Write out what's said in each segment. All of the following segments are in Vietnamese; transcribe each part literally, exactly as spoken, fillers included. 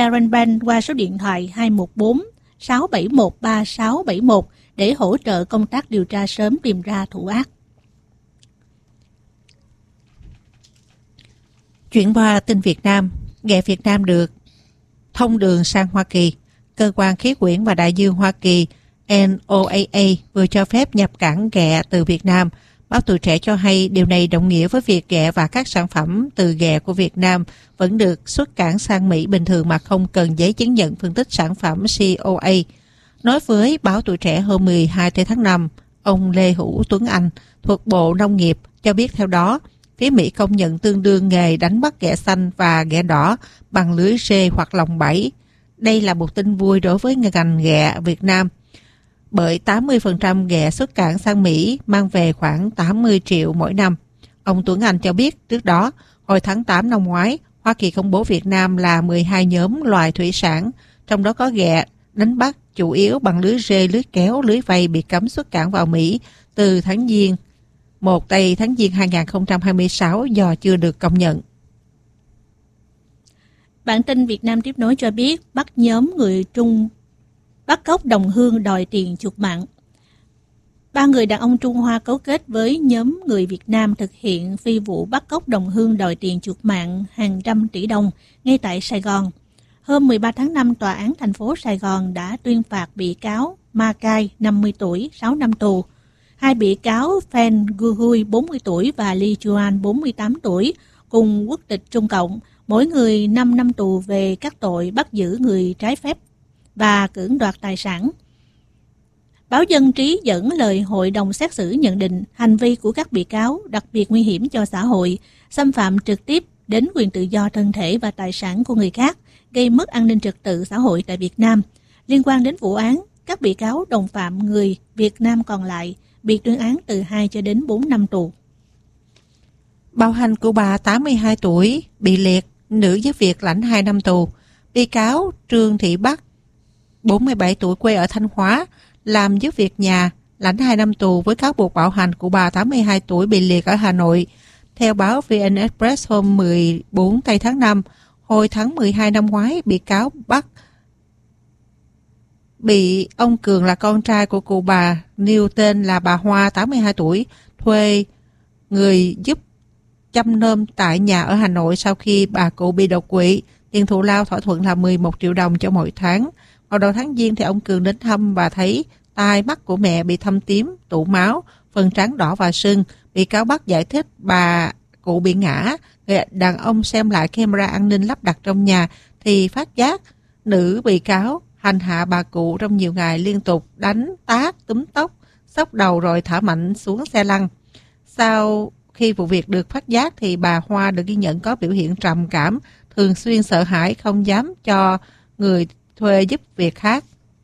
Saranban qua số điện thoại hai một bốn sáu bảy một ba sáu bảy một để hỗ trợ công tác điều tra sớm tìm ra thủ ác. Chuyển qua tin Việt Nam, ghẹ Việt Nam được thông đường sang Hoa Kỳ. Cơ quan khí quyển và đại dương Hoa Kỳ N O A A vừa cho phép nhập cảng ghẹ từ Việt Nam. Báo Tuổi Trẻ cho hay điều này đồng nghĩa với việc ghẹ và các sản phẩm từ ghẹ của Việt Nam vẫn được xuất cảng sang Mỹ bình thường mà không cần giấy chứng nhận phân tích sản phẩm C O A. Nói với Báo Tuổi Trẻ hôm mười hai tháng năm, ông Lê Hữu Tuấn Anh thuộc Bộ Nông nghiệp cho biết theo đó, phía Mỹ công nhận tương đương nghề đánh bắt ghẹ xanh và ghẹ đỏ bằng lưới rê hoặc lồng bẫy. Đây là một tin vui đối với ngành ghẹ Việt Nam, bởi tám mươi phần trăm ghẹ xuất cảng sang Mỹ mang về khoảng tám mươi triệu mỗi năm. Ông Tuấn Anh cho biết trước đó, hồi tháng tám năm ngoái, Hoa Kỳ công bố Việt Nam là mười hai nhóm loài thủy sản, trong đó có ghẹ đánh bắt chủ yếu bằng lưới rê, lưới kéo, lưới vây bị cấm xuất cảng vào Mỹ từ tháng Giêng một tây tháng Giêng hai không hai sáu do chưa được công nhận. Bản tin Việt Nam tiếp nối cho biết bắt nhóm người Trung bắt cóc đồng hương đòi tiền chuộc mạng. Ba người đàn ông Trung Hoa cấu kết với nhóm người Việt Nam thực hiện phi vụ bắt cóc đồng hương đòi tiền chuộc mạng hàng trăm tỷ đồng ngay tại Sài Gòn. Hôm mười ba tháng năm, Tòa án thành phố Sài Gòn đã tuyên phạt bị cáo Ma Cai, năm mươi tuổi, sáu năm tù. Hai bị cáo Phan Guhui, bốn mươi tuổi và Li Chuan, bốn mươi tám tuổi, cùng quốc tịch Trung Cộng, mỗi người năm năm tù về các tội bắt giữ người trái phép và cưỡng đoạt tài sản. Báo Dân Trí dẫn lời hội đồng xét xử nhận định hành vi của các bị cáo đặc biệt nguy hiểm cho xã hội, xâm phạm trực tiếp đến quyền tự do thân thể và tài sản của người khác, gây mất an ninh trật tự xã hội tại Việt Nam. Liên quan đến vụ án, các bị cáo đồng phạm người Việt Nam còn lại bị tuyên án từ hai cho đến bốn năm tù. Bạo hành của bà tám mươi hai tuổi bị liệt, nữ giúp việc lãnh hai năm tù. Bị cáo Trương Thị Bắc, bốn mươi bảy tuổi, quê ở Thanh Hóa, làm giúp việc nhà, lãnh hai năm tù với cáo buộc bạo hành của bà tám mươi hai tuổi bị liệt ở Hà Nội. Theo báo vê en Express hôm mười bốn tháng năm, hồi tháng mười hai năm ngoái, bị cáo Bắc bị ông Cường là con trai của cụ bà nêu tên là bà Hoa, tám mươi hai tuổi, thuê người giúp chăm nom tại nhà ở Hà Nội sau khi bà cụ bị đột quỵ. Tiền thù lao thỏa thuận là mười một triệu đồng cho mỗi tháng. Vào đầu tháng Giêng thì ông Cường đến thăm và thấy tai mắt của mẹ bị thâm tím, tụ máu, phần trán đỏ và sưng. Bị cáo Bắc giải thích bà cụ bị ngã. Người đàn ông xem lại camera an ninh lắp đặt trong nhà thì phát giác nữ bị cáo hành hạ bà cụ trong nhiều ngày liên tục, đánh, tát, túm tóc, xốc đầu rồi thả mạnh xuống xe lăn. Sau khi vụ việc được phát giác thì bà Hoa được ghi nhận có biểu hiện trầm cảm, thường xuyên sợ hãi, không dám cho người thuê giúp việc khác.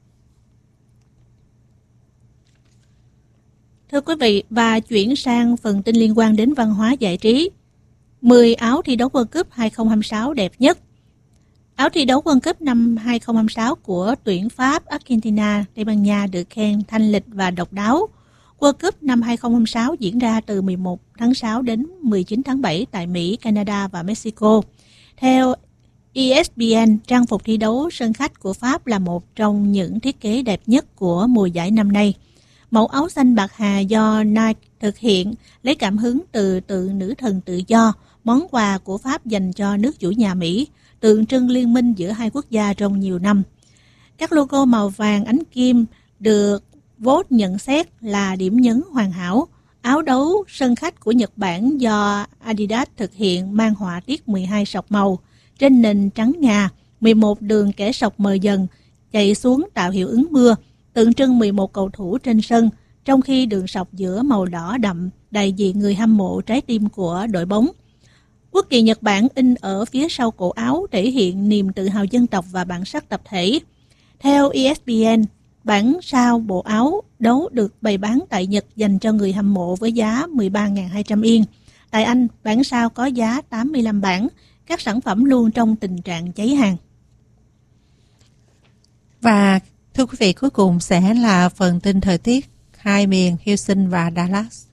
Thưa quý vị, và chuyển sang phần tin liên quan đến văn hóa giải trí. mười áo thi đấu World Cup hai không hai sáu đẹp nhất. Áo thi đấu World Cup năm hai không hai sáu của tuyển Pháp, Argentina, Tây Ban Nha được khen thanh lịch và độc đáo. World Cup năm hai không hai sáu diễn ra từ mười một tháng sáu đến mười chín tháng bảy tại Mỹ, Canada và Mexico. Theo E S P N, trang phục thi đấu sân khách của Pháp là một trong những thiết kế đẹp nhất của mùa giải năm nay. Mẫu áo xanh bạc hà do Nike thực hiện lấy cảm hứng từ tự nữ thần tự do, món quà của Pháp dành cho nước chủ nhà Mỹ, tượng trưng liên minh giữa hai quốc gia trong nhiều năm. Các logo màu vàng ánh kim được vote nhận xét là điểm nhấn hoàn hảo. Áo đấu sân khách của Nhật Bản do Adidas thực hiện mang họa tiết mười hai sọc màu. Trên nền trắng ngà, mười một đường kẻ sọc mờ dần chạy xuống tạo hiệu ứng mưa, tượng trưng mười một cầu thủ trên sân, trong khi đường sọc giữa màu đỏ đậm đại diện người hâm mộ trái tim của đội bóng. Quốc kỳ Nhật Bản in ở phía sau cổ áo thể hiện niềm tự hào dân tộc và bản sắc tập thể. Theo E S P N, bản sao bộ áo đấu được bày bán tại Nhật dành cho người hâm mộ với giá mười ba nghìn hai trăm yên. Tại Anh, bản sao có giá tám mươi lăm bảng. Các sản phẩm luôn trong tình trạng cháy hàng. Và thưa quý vị, cuối cùng sẽ là phần tin thời tiết hai miền Houston và Dallas.